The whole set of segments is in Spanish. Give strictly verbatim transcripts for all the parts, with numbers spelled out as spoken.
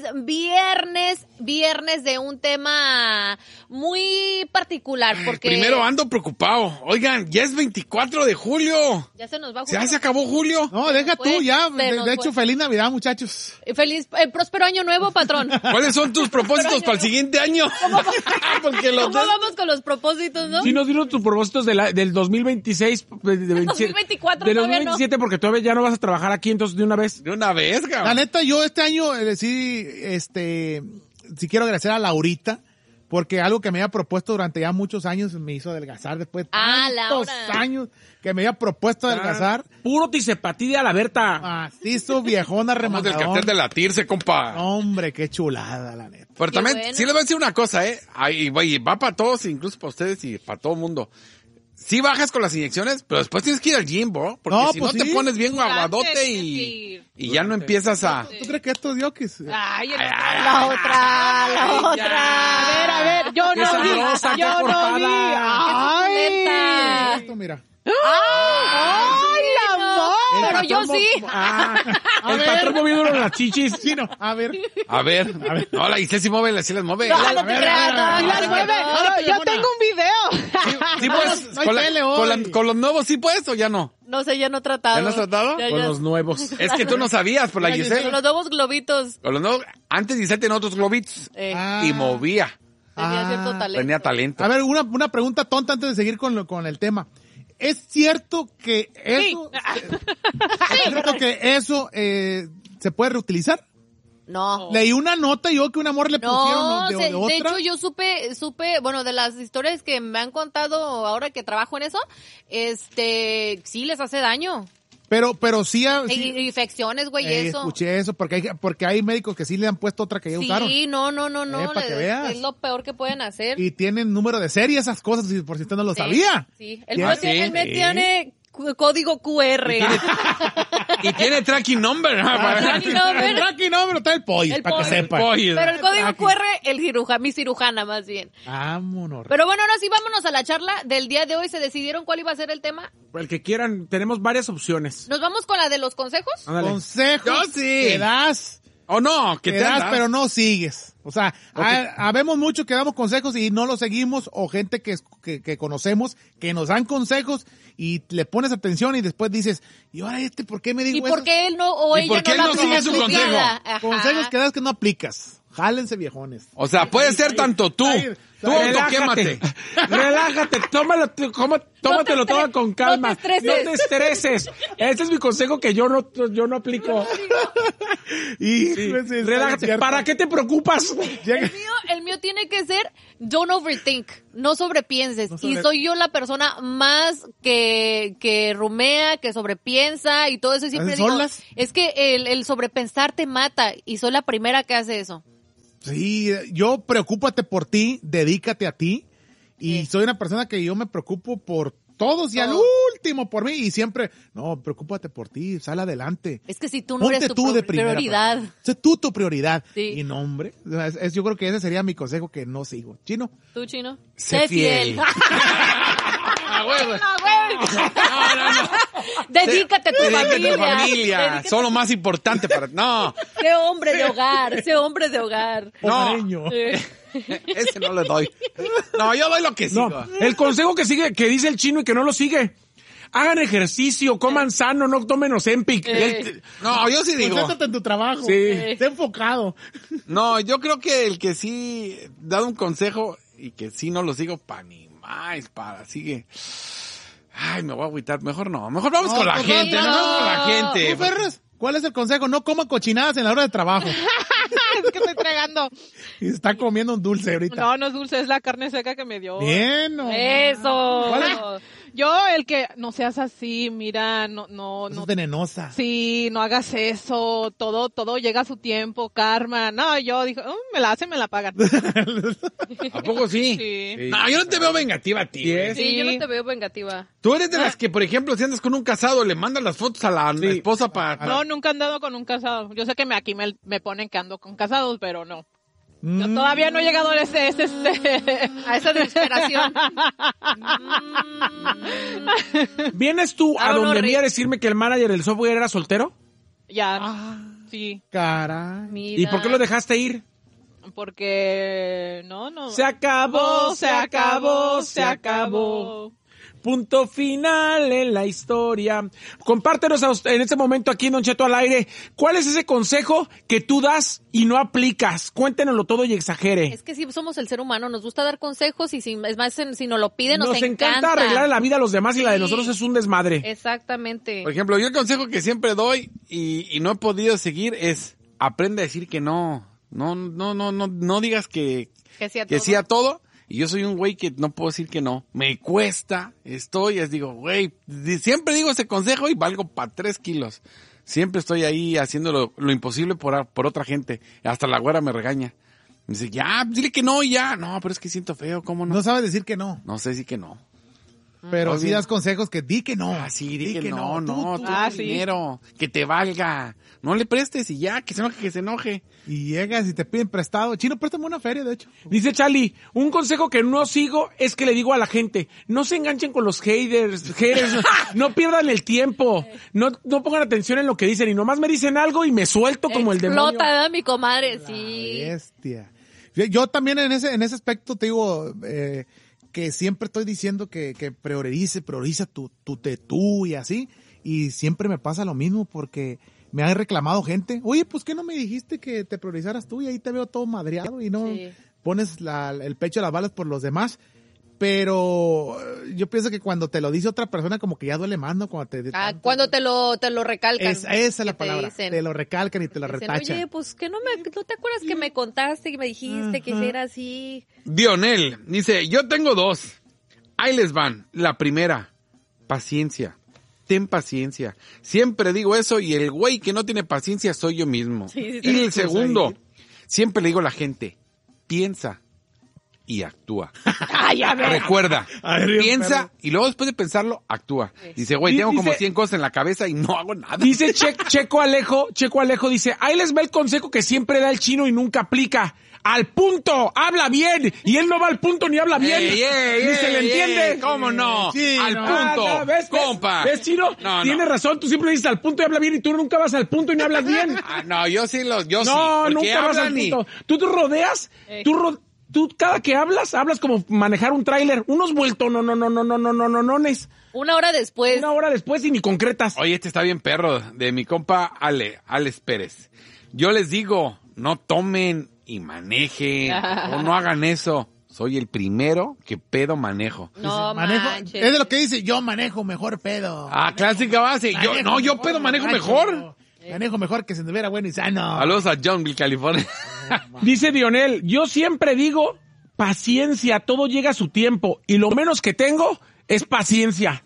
viernes, viernes de un tema muy particular, porque... Primero ando preocupado. Oigan, ya es veinticuatro de julio. Ya se nos va julio. ¿Ya se acabó julio? No, deja fue, tú, ya. se De, nos de hecho, fue. feliz Navidad, muchachos. Feliz, eh, próspero año nuevo, patrón. ¿Cuáles son tus propósitos para el siguiente año? Porque los ¿Cómo vamos con los propósitos, no? Sí nos dieron tus propósitos de la, del dos mil veintiséis, de, de veintisiete, dos mil veinticuatro del todavía dos mil veintisiete, porque todavía ya no vas a trabajar aquí, entonces de una vez. De una vez, cabrón. La neta, yo este año, eh, sí, este, sí quiero agradecer a Laurita, porque algo que me había propuesto durante ya muchos años me hizo adelgazar después de Ah, tantos Laura. años que me había propuesto adelgazar. Puro tisepatí a la Berta. Así su viejona Vamos del remandadón. cartel de latirse, compa. Hombre, qué chulada, la neta. Pero Qué también, bueno. sí les voy a decir una cosa, ¿eh? Ay, güey, va para todos, incluso para ustedes y para todo el mundo. Sí bajas con las inyecciones, pero después tienes que ir al gym, bro. Porque No, si pues no sí. te pones bien aguadote Tienes que y, ir. y ya no empiezas a... ¿Tú crees que estos diokis? Ay, el- La otra, la A otra. ver, a ver, yo Qué no sabrosa, vi, qué yo no cortada. vi. Ay. Ay, Esto, mira. ay, la amor. El Pero yo patrón sí. mo- Ah, a El ver. patrón moviéndolo en las chichis. Sí, no, a ver. A ver, a ver. No, la Isel sí mueve, sí las mueve. No, La- no te creas, no, Y no, las no, mueve. no. Yo, yo tengo un video. Sí, pues, no hay con, la- tele con la- hoy. con los nuevos sí puedes o ya no. No sé, ya no he tratado. ¿Ya no has tratado? Ya, Con ya. los nuevos. Es que tú no sabías por la Mira, Con Giselle. los nuevos globitos. Con los nuevos, antes Giselle tenía otros globitos Eh, Ah. y movía. tenía Ah. cierto talento. Tenía talento. A ver, una, una pregunta tonta antes de seguir con, lo- con el tema. ¿Es cierto que eso, ¿es cierto que eso eh, se puede reutilizar? No. Leí una nota yo que un amor le pusieron No, de, se- de de, otra. hecho yo supe, supe, bueno, de las historias que me han contado ahora que trabajo en eso, este, sí les hace daño. Pero, pero sí, ah, E- sí, Infecciones, güey, eh, eso. escuché eso, porque hay, porque hay médicos que sí le han puesto otra que ya usaron. Sí, no, no, no, no. Eh, pa' que le- veas. es lo peor que pueden hacer. Y tienen número de serie, esas cosas, si- por si usted no lo Sí, sabía. Sí, el ¿Tiene? mío tiene, el mío Sí. tiene cu- código Q R. Y tiene tracking number. ¿no? Para- tracking number. El tracking no, pero está el pollo, El para que pollo. sepan. Pollo. Pero el código Aquí. Q R, el cirujano, mi cirujana más bien. Vámonos. Pero bueno, ahora sí, vámonos a la charla del día de hoy. ¿Se decidieron cuál iba a ser el tema? El que quieran, tenemos varias opciones. ¿Nos vamos con la de los consejos? Ándale. Consejos Yo sí. que das, O no, que que te das, das, pero no sigues. O sea, ha- habemos mucho que damos consejos y no los seguimos, o gente que, que, que conocemos que nos dan consejos y le pones atención y después dices, ¿y ahora este por qué me dijo ¿Y por eso? qué él no o ¿Y ella por qué no él la no sigue su aplicó? consejo? Ajá. Consejos que das que no aplicas. Jálense, viejones. O sea, puede ser tanto tú. ahí, Tú autoquémate. Relájate, tómalo, cómo- tómatelo No te todo estres- con calma. no te estreses. No te estreses. Ese es mi consejo que yo no, yo no aplico. Y Sí, pues, está relájate. cierto. ¿Para qué te preocupas? Llega- El mío, el mío tiene que ser don't overthink, no sobrepienses. No sobre- Y soy yo la persona más que, que rumea, que sobrepiensa y todo eso. Y siempre ¿Haces digo, olas? es que el, el sobrepensar te mata y soy la primera que hace eso. Sí, yo preocúpate por ti, dedícate a ti. Y Sí. soy una persona que yo me preocupo por todos y al Todo. último por mí. Y siempre, no, preocúpate por ti, sal adelante. Es que si tú no Ponte eres tu tú pro- de primera. prioridad. pues. Sé tú tu prioridad. Sí. Y no, hombre. Es- es- yo creo que ese sería mi consejo que no sigo. Chino. ¿Tú, Chino? Sé fiel. ¡Ah, huevo. huevo! No, no, no. Dedícate a tu Dedícate familia. a tu familia. Dedícate- Son lo más importante para... No, Sé hombre de hogar, sé hombre de hogar. No. Hogareño. Eh, ese no le doy. No, yo doy lo que sigo. No, el consejo que sigue, que dice el chino y que no lo sigue. Hagan ejercicio, coman sano, no tomen Ozempic. Eh. El- No, yo sí digo... Concéntrate en tu trabajo. Sí. Esté enfocado. No, yo creo que el que sí da un consejo y que sí no lo sigo pa' ni más, para, sigue... Ay, me voy a agüitar. Mejor no. Mejor vamos No, con la pues, gente. no. Mejor con la gente. ¿Tú, Ferres? ¿Cuál es el consejo? No coma cochinadas en la hora de trabajo. Es que estoy tragando. Y está comiendo un dulce ahorita. No, no es dulce, es la carne seca que me dio. Bien. no. Eso. ¿Cuál Yo, el que no seas así, mira, no, no, Eso no. es venenosa. Sí, no hagas eso, todo, todo llega a su tiempo, karma. No, yo dije, "Oh, me la hacen, me la pagan. ¿A poco sí? Sí. No, yo no te veo vengativa a ti. Sí, güey. es. Sí, yo no te veo vengativa. Tú eres de las que, por ejemplo, si andas con un casado, le mandas las fotos a la Sí. esposa para... No, nunca he andado con un casado. Yo sé que me, aquí me, me ponen que ando con casados, pero no. Mm. Yo todavía no he llegado a ese, ese, ese- A esa desesperación. ¿Vienes tú a Ah, no, donde Rick. mí a decirme que el manager del software era soltero? Ya. Ah. Sí, Caray. Mira. ¿Y por qué lo dejaste ir? porque no, no. Se acabó, se acabó, se acabó. Punto final en la historia. Compártenos a usted, en este momento aquí en Don Cheto al aire, ¿cuál es ese consejo que tú das y no aplicas? Cuéntenoslo todo y exagere. Es que si somos el ser humano, nos gusta dar consejos y si, es más, si nos lo piden, nos, Nos encanta. encanta arreglar la vida a los demás y la de Sí. nosotros es un desmadre. Exactamente. Por ejemplo, yo el consejo que siempre doy y, y no he podido seguir es aprende a decir que no. No, no, no, no, no digas que, Que sí a que todo. sí a todo. Y yo soy un güey que no puedo decir que no. Me cuesta, estoy, les digo, güey, di- siempre digo ese consejo y valgo para tres kilos. Siempre estoy ahí haciendo lo, lo imposible por, a- por otra gente. Hasta la güera me regaña. Me dice, ya, dile que no y ya. No, pero es que siento feo, ¿cómo no? No No, sabes decir que no, sé si que no. pero Muy sí bien. das consejos que di que no. Ah, sí, di que no, no, Tú- tú, tú- Ah, tu sí. dinero, que te valga. No le prestes y ya, que se enoje, que se enoje. Y llegas y te piden prestado. Chino, préstame una feria, de hecho. Dice Charlie, un consejo que no sigo es que le digo a la gente, no se enganchen con los haters, haters no, no pierdan el tiempo, no, no pongan atención en lo que dicen y nomás me dicen algo y me suelto como el demonio. Explota, ¿verdad, mi comadre? Sí. Bestia. Yo, yo también en ese, en ese aspecto te digo, eh, que siempre estoy diciendo que, que priorice, prioriza tu, tu te tú y así. Y siempre me pasa lo mismo porque me han reclamado gente. Oye, pues ¿qué no me dijiste que te priorizaras tú? Y ahí te veo todo madreado y no Sí. pones la, el pecho a las balas por los demás. Pero eh, yo pienso que cuando te lo dice otra persona como que ya duele más, ¿no? Cuando te, Ah, cuando te lo, te lo recalcan. Es- esa es la que te palabra. dicen. Te lo recalcan y te lo Dicen, retachan. oye, pues que no me, ¿no te acuerdas que me contaste, que me dijiste que era así? Dionel dice, yo tengo dos. Ahí les van. La primera, paciencia. Ten paciencia. Siempre digo eso y el güey que no tiene paciencia soy yo mismo. Sí, sí, y sí. el segundo, siempre le digo a la gente, piensa y actúa. Ay, a ver. Recuerda, Ay, bien, piensa perro. y luego después de pensarlo, actúa. Dice, güey, tengo como Dice- cien cosas en la cabeza y no hago nada. Dice che- Checo Alejo, Checo Alejo dice, ahí les va el consejo que siempre da el chino y nunca aplica. Al punto, habla bien. Y él no va al punto ni habla bien. Ey, ey, ni se ey, le entiende. ey, ¿cómo no? Sí, Al no. punto, Ah, no, ¿ves, ves? compa. ¿Ves, chino? No, no. Tienes razón, tú siempre dices al punto y habla bien y tú nunca vas al punto y no hablas bien. Ah, no, yo sí lo, yo sí. No, porque nunca vas al hablan y- punto. Tú te rodeas, tú, ro- tú cada que hablas, hablas como manejar un tráiler. Unos vueltos, no, no, no, no, no, no, no, no, no, nes. Una hora después. Una hora después y ni concretas. Oye, este está bien perro, de mi compa Ale, Alex Pérez. Yo les digo, no tomen y manejen, o no hagan eso. Soy el primero que pedo manejo. No Manejo, manches. es de lo que dice, yo manejo mejor pedo. Ah, clásica base. Yo, Manejo no, yo mejor, pedo manejo borracho. mejor. Manejo mejor que se anduviera bueno y sano. Saludos a Johnville, California. Dice Dionel, yo siempre digo, paciencia, todo llega a su tiempo. Y lo menos que tengo es paciencia.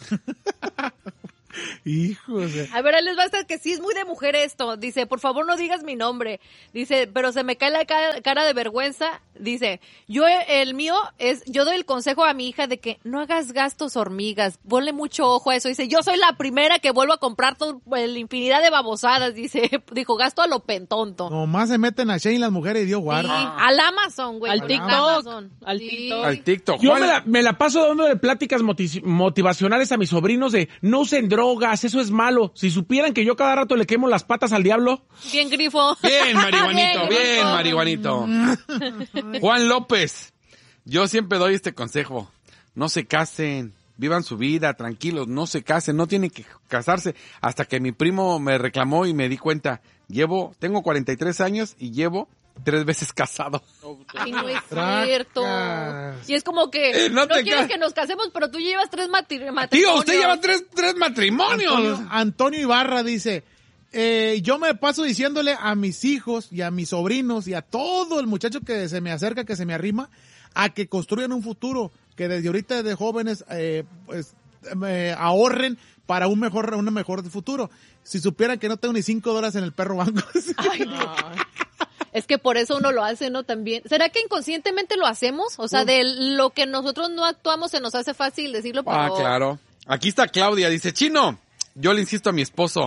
Hijos de... A ver, ahí les basta que sí es muy de mujer esto. Dice, por favor no digas mi nombre. Dice, pero se me cae la ca- cara de vergüenza. Dice, yo el mío es, yo doy el consejo a mi hija de que no hagas gastos hormigas. Ponle mucho ojo a eso. Dice, yo soy la primera que vuelvo a comprar todo, la infinidad de babosadas. Dice, dijo, gasto a lo pentonto. Nomás se meten a Shane las mujeres y Dios Sí, guarda. al Amazon, güey. Al Al TikTok, Amazon. al Sí. TikTok. Al TikTok. Yo Juan- me la, me la paso dando de pláticas moti- motivacionales a mis sobrinos de no usen drogas, eso es malo. Si supieran que yo cada rato le quemo las patas al diablo. Bien grifo. Bien, marihuanito, bien, grifo. marihuanito. Juan López, yo siempre doy este consejo. No se casen, vivan su vida, tranquilos, no se casen, no tienen que casarse. Hasta que mi primo me reclamó y me di cuenta, llevo, tengo cuarenta y tres años y llevo tres veces casado. Ay, no es Tracas. cierto. Y es como que Eh, no no, te quieres ca- que nos casemos, pero tú llevas tres matri- matrimonios. Tío, usted lleva tres, tres matrimonios. Antonio, Antonio Ibarra dice, eh, yo me paso diciéndole a mis hijos y a mis sobrinos y a todo el muchacho que se me acerca, que se me arrima, a que construyan un futuro, que desde ahorita de jóvenes eh, pues, eh, ahorren para un mejor, un mejor futuro. Si supieran que no tengo ni cinco dólares en el perro banco. Ay, no. Es que por eso uno lo hace, ¿no? También. ¿Será que inconscientemente lo hacemos? O sea, de lo que nosotros no actuamos se nos hace fácil decirlo, pero... Ah, claro. Aquí está Claudia, dice, Chino, yo le insisto a mi esposo,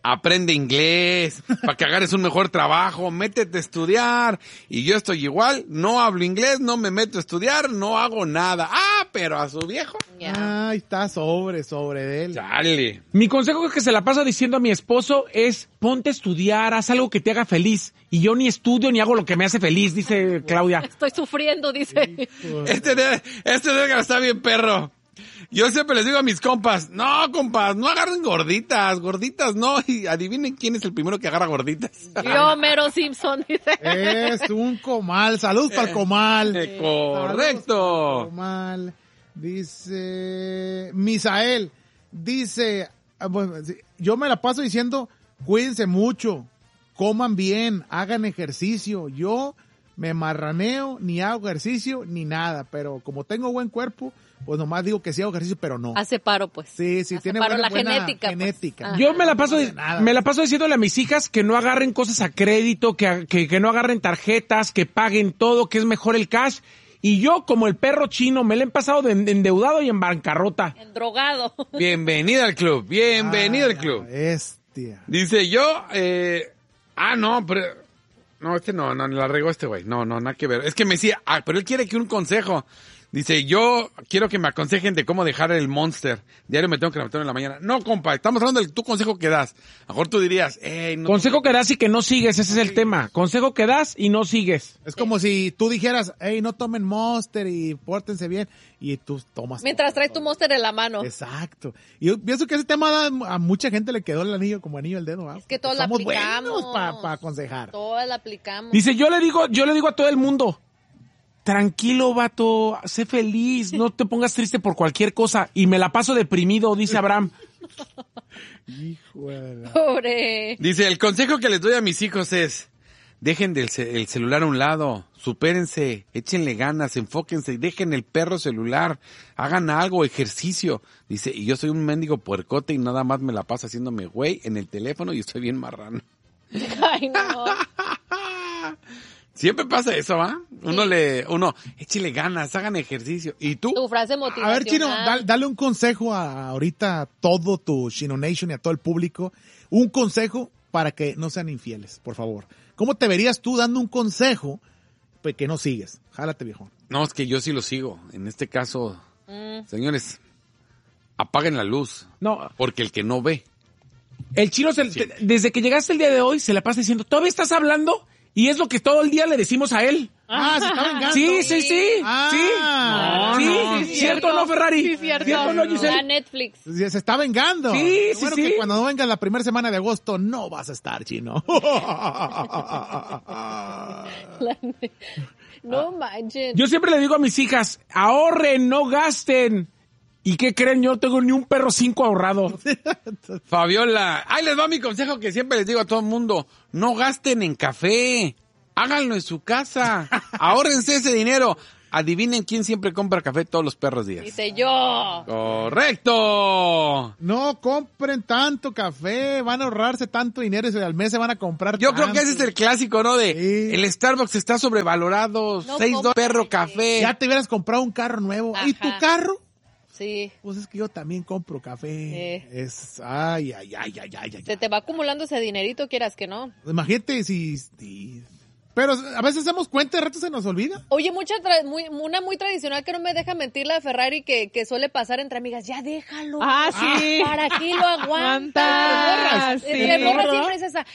aprende inglés, para que agarres un mejor trabajo, métete a estudiar. Y yo estoy igual, no hablo inglés, no me meto a estudiar, no hago nada. Ah, pero a su viejo, Ya. Ay, está sobre, sobre de él. chale. Mi consejo que se la paso diciendo a mi esposo es ponte a estudiar, haz algo que te haga feliz. Y yo ni estudio ni hago lo que me hace feliz, dice Claudia. Estoy sufriendo, dice. Este de, este de está bien perro. Yo siempre les digo a mis compas, no, compas, no agarren gorditas, gorditas no, y adivinen quién es el primero que agarra gorditas. Yo, Mero Simpson, dice. Es un comal. Salud para el comal. Eh, Saludos para el correcto. comal. Dice Misael, dice, ah, bueno, sí, yo me la paso diciendo, cuídense mucho, coman bien, hagan ejercicio. Yo me marraneo, ni hago ejercicio, ni nada, pero como tengo buen cuerpo, pues nomás digo que sí hago ejercicio, pero no. Hace paro, pues. Sí, sí, Hace tiene paro buena, la buena genética. pues. genética. Ajá. Yo me la paso, No hace nada. me la paso diciéndole a mis hijas que no agarren cosas a crédito, que, que, que no agarren tarjetas, que paguen todo, que es mejor el cash. Y yo, como el perro chino, me la he pasado de endeudado y en bancarrota. En drogado. Bienvenida al club, bienvenida Ay, al club. la bestia. Dice yo, eh, ah, no, pero, no, este no, no, la regó este güey, no, no, nada que ver. Es que me decía, ah, pero él quiere que un consejo. Dice, yo quiero que me aconsejen de cómo dejar el Monster. Diario me tengo que levantar en la mañana. No, compa, estamos hablando del tu consejo que das. A lo mejor tú dirías, hey, no. Consejo que das y que no sigues, ese es el tema. Consejo que das y no sigues. Es como si tú dijeras, hey, no tomen Monster y pórtense bien, y tú tomas. Mientras traes tu Monster en la mano. Exacto. Y yo pienso que ese tema da- a mucha gente le quedó el anillo como anillo al dedo. ¿va? Es que todos la Somos aplicamos. buenos para aconsejar. Todas la aplicamos. Dice, yo le digo, yo le digo a todo el mundo, tranquilo, vato, sé feliz, no te pongas triste por cualquier cosa. Y me la paso deprimido, dice Abraham. Hijo de la- Pobre. Dice, el consejo que les doy a mis hijos es, dejen del ce- el celular a un lado, supérense, échenle ganas, enfóquense y dejen el perro celular, hagan algo, ejercicio. Dice, y yo soy un mendigo puercote y nada más me la paso haciéndome güey en el teléfono y estoy bien marrano. Ay, no. Siempre pasa eso, ¿va? Uno le, uno, échele ganas, hagan ejercicio. ¿Y tú? Tu frase motivacional. A ver, Chino, da- dale un consejo a ahorita a todo tu Chino Nation y a todo el público. Un consejo para que no sean infieles, por favor. ¿Cómo te verías tú dando un consejo pues, que no sigues? Jálate, viejo. No, es que yo sí lo sigo. En este caso, Mm. señores, apaguen la luz. No, Porque el que no ve. el chino, se- te- desde que llegaste el día de hoy, se la pasa diciendo, ¿todavía estás hablando? Y es lo que todo el día le decimos a él. Ah, se está vengando. Sí, sí, sí. Ah. sí. No, sí, no. sí, ¿cierto o no, Ferrari? Sí, cierto. ¿Cierto o no, Ya Giselle? Netflix. Se está vengando. Sí, Qué sí, bueno sí. que cuando no venga la primera semana de agosto no vas a estar, Chino. La ne- No manchen. Yo siempre le digo a mis hijas, ahorren, no gasten. ¿Y qué creen? Yo no tengo ni un perro cinco ahorrado. Fabiola, ahí les va mi consejo que siempre les digo a todo el mundo. No gasten en café. Háganlo en su casa. Ahórrense ese dinero. Adivinen quién siempre compra café todos los perros días. Dice yo. Correcto. No compren tanto café, van a ahorrarse tanto dinero y al mes se van a comprar Yo creo tanto. que ese es el clásico, ¿no? De Sí. el Starbucks está sobrevalorado, No seis compren. dólares perro café. Ya te hubieras comprado un carro nuevo. ¿Y tu Ajá. carro? Sí. Pues es que yo también compro café. Sí. Es, ay, ay, ay, ay, ay, ay. Se te va acumulando ese dinerito, quieras que no. Imagínate si, si- pero a veces damos cuenta, de rato se nos olvida. Oye, mucha tra- muy, una muy tradicional que no me deja mentir la de Ferrari que, que suele pasar entre amigas. Ya déjalo. Ah, sí. ¿Para qué lo aguantas? Aguantas, Entre sí. morras siempre es esa.